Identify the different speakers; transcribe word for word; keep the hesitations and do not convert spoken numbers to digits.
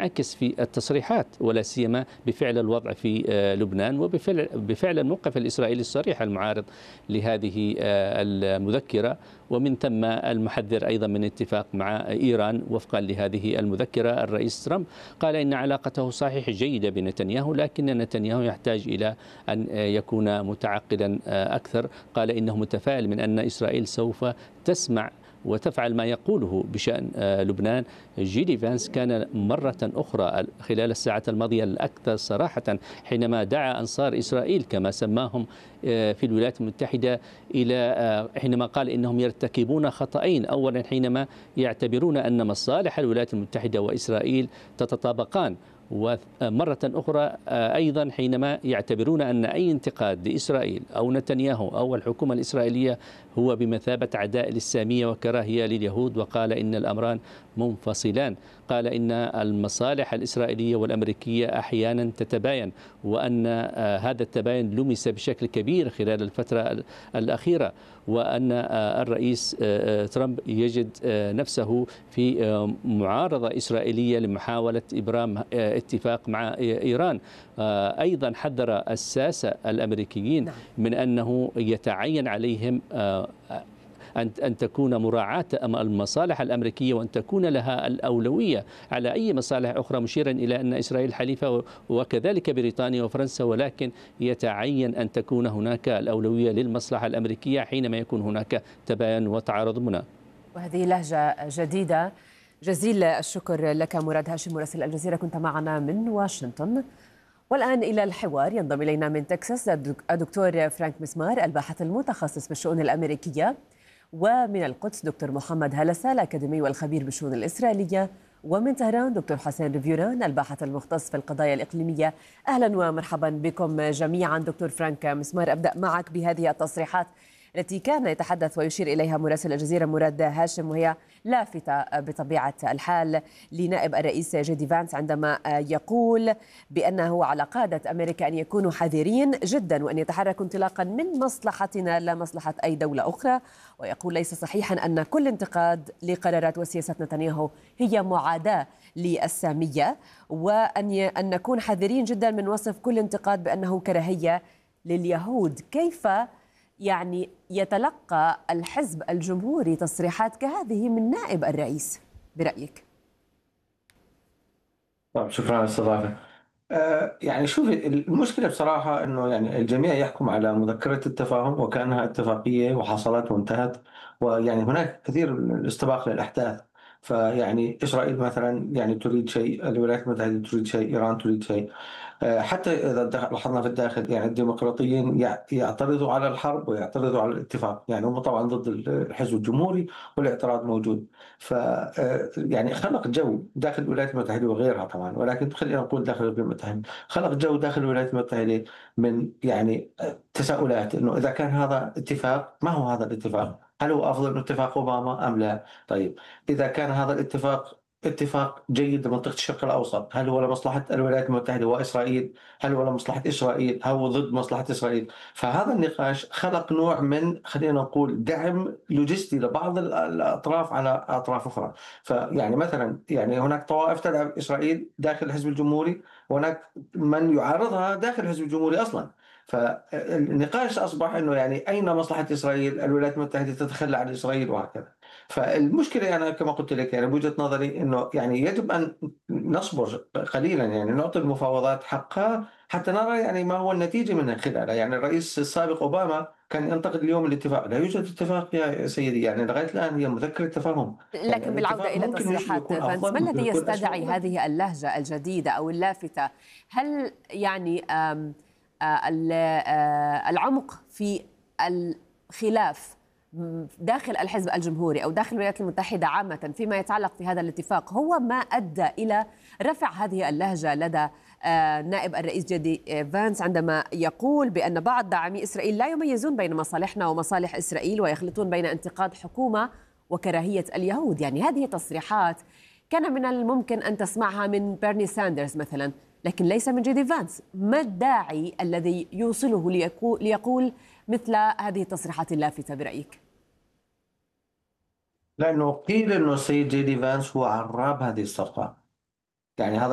Speaker 1: ينعكس في التصريحات، ولا سيما بفعل الوضع في لبنان وبفعل بفعل الموقف الإسرائيلي الصريح المعارض لهذه المذكرة، ومن ثم المحذر أيضا من اتفاق مع إيران وفقا لهذه المذكرة. الرئيس ترامب قال إن علاقته صحيح جيدة بنتنياهو، لكن نتنياهو يحتاج إلى أن يكون متعقلا أكثر. قال إنه متفائل من أن إسرائيل سوف تسمع وتفعل ما يقوله بشأن لبنان. جيدي فانس كان مرة أخرى خلال الساعات الماضية الأكثر صراحة حينما دعا أنصار إسرائيل كما سماهم في الولايات المتحدة إلى حينما قال إنهم يرتكبون خطأين. أولا حينما يعتبرون أن مصالح الولايات المتحدة وإسرائيل تتطابقان، ومرة أخرى أيضا حينما يعتبرون أن أي انتقاد لإسرائيل أو نتنياهو أو الحكومة الإسرائيلية هو بمثابة عداء للسامية وكراهية لليهود، وقال إن الأمران منفصلان. قال إن المصالح الإسرائيلية والأمريكية أحيانا تتباين، وأن هذا التباين لمس بشكل كبير خلال الفترة الأخيرة، وأن الرئيس ترامب يجد نفسه في معارضة إسرائيلية لمحاولة إبرام اتفاق مع إيران. أيضا حذر الساسة الأمريكيين من أنه يتعين عليهم أن أن تكون مراعاة المصالح الأمريكية وأن تكون لها الأولوية على أي مصالح أخرى، مشيرا إلى أن إسرائيل حليفة وكذلك بريطانيا وفرنسا، ولكن يتعين أن تكون هناك الأولوية للمصلحة الأمريكية حينما يكون هناك تباين وتعارض منى.
Speaker 2: وهذه لهجة جديدة. جزيل الشكر لك مراد هاشم مراسل الجزيرة، كنت معنا من واشنطن. والآن إلى الحوار ينضم إلينا من تكساس الدكتور فرانك مسمار الباحث المتخصص بالشؤون الأمريكية، ومن القدس دكتور محمد هلسة الأكاديمي والخبير بالشؤون الإسرائيلية، ومن طهران دكتور حسين ريفيوران الباحث المختص في القضايا الإقليمية. أهلا ومرحبا بكم جميعا. دكتور فرانك مسمار، أبدأ معك بهذه التصريحات التي كان يتحدث ويشير إليها مراسل الجزيرة مراد هاشم، وهي لافتة بطبيعة الحال لنائب الرئيس جيدي فانس عندما يقول بأنه على قادة أمريكا أن يكونوا حذرين جدا وأن يتحركوا انطلاقا من مصلحتنا لا مصلحة أي دولة أخرى، ويقول ليس صحيحا أن كل انتقاد لقرارات وسياسة نتنياهو هي معاداة للسامية، وأن أن نكون حذرين جدا من وصف كل انتقاد بأنه كراهية لليهود. كيف يعني يتلقى الحزب الجمهوري تصريحات كهذه من نائب الرئيس برأيك؟
Speaker 3: طيب، شكرا على الاستضافة. آه يعني شوفي، المشكلة بصراحة أنه يعني الجميع يحكم على مذكرة التفاهم وكأنها اتفاقية وحصلت وانتهت، ويعني هناك كثير من الاستباق للأحداث. فيعني إسرائيل مثلا يعني تريد شيء، الولايات المتحدة تريد شيء، إيران تريد شيء. حتى إذا لاحظنا في الداخل يعني الديمقراطيين يعترضوا على الحرب ويعترضوا على الاتفاق، يعني هم طبعا ضد الحزب الجمهوري والاعتراض موجود. ف يعني خلق جو داخل الولايات المتحدة وغيرها طبعا، ولكن خلينا نقول داخل الولايات المتحدة، خلق جو داخل الولايات المتحدة من يعني تساؤلات انه اذا كان هذا اتفاق، ما هو هذا الاتفاق؟ هل هو افضل من اتفاق اوباما ام لا؟ طيب اذا كان هذا الاتفاق اتفاق جيد لمنطقة الشرق الأوسط، هل هو لمصلحة الولايات المتحدة وإسرائيل؟ هل هو لمصلحة إسرائيل؟ هل هو ضد مصلحة إسرائيل؟ فهذا النقاش خلق نوع من، خلينا نقول، دعم لوجستي لبعض الأطراف على أطراف أخرى. فيعني مثلا يعني هناك طوائف تدعم إسرائيل داخل الحزب الجمهوري، وهناك من يعارضها داخل الحزب الجمهوري أصلا. فالنقاش أصبح أنه يعني أين مصلحة إسرائيل؟ الولايات المتحدة تتخلى عن إسرائيل وهكذا. فالمشكلة أنا كما قلت لك يعني بوجهة نظري أنه يعني يجب أن نصبر قليلا، يعني نعطي المفاوضات حقها حتى نرى يعني ما هو النتيجة من خلالها. يعني الرئيس السابق أوباما كان ينتقد اليوم الاتفاق، لا يوجد اتفاق يا سيدي، يعني لغاية الآن هي مذكرة تفاهم.
Speaker 2: لكن يعني بالعودة إلى تصريحات فانس، ما الذي يستدعي هذه اللهجة الجديدة أو اللافتة؟ هل يعني آم آم العمق في الخلاف داخل الحزب الجمهوري أو داخل الولايات المتحدة عامة فيما يتعلق في هذا الاتفاق هو ما أدى إلى رفع هذه اللهجة لدى نائب الرئيس جيدي فانس عندما يقول بأن بعض داعمي إسرائيل لا يميزون بين مصالحنا ومصالح إسرائيل ويخلطون بين انتقاد حكومة وكراهية اليهود؟ يعني هذه تصريحات كان من الممكن أن تسمعها من بيرني ساندرز مثلا، لكن ليس من جيدي فانس. ما الداعي الذي يوصله ليقول مثل هذه التصريحات اللافتة برأيك؟
Speaker 3: لأنه قيل أنه السيد جيدي فانس هو عراب هذه الصفقة، يعني هذا